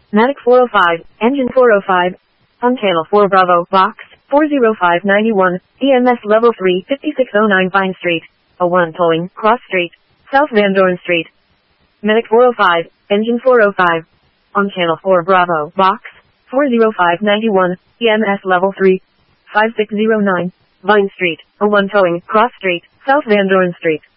Matic 405, engine 405, on channel 4 Bravo, box 40591, EMS level 3, 5609 Vine Street, A1 towing, Cross Street, South Van Dorn Street. Medic 405, engine 405, on channel 4 Bravo, box 40591, EMS level 3, 5609, Vine Street, A1 towing, Cross Street, South Van Dorn Street.